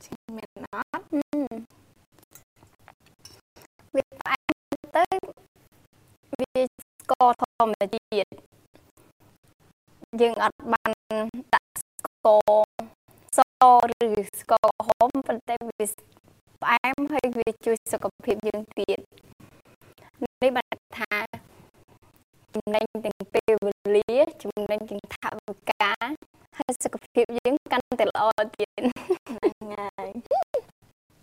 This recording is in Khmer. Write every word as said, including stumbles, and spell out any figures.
មានអត់វាផ្អែមទៅវាស្ករធម្មជាតិយើងអត់បានដាក់ស្ករសឬស្ករក្រហមប៉ុន្តែវាផ្អែមហើយវាជួយសុខភាពយើងទៀតនេះបានថាចំណេញទាំងពេលវេលាចំណេញទាំងថវិកាហើយសុខភាពយើងកាន់តែល្អទៀត